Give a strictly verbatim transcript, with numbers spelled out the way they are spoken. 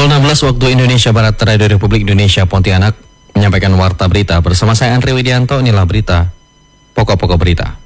Pukul enam belas waktu Indonesia Barat, Radio Republik Indonesia Pontianak menyampaikan warta berita bersama saya Andre Widianto. Inilah berita, pokok-pokok berita.